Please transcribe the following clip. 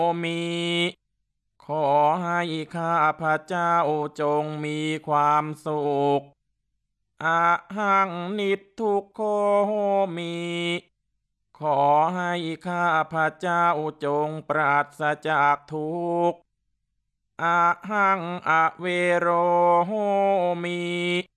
มีขอให้ข้าพระเจ้าจงมีความสุขอะหังนิจทุกโขมีขอให้ข้าพระเจ้าจงปราศจากทุกข์อะหังอเวโรโหมี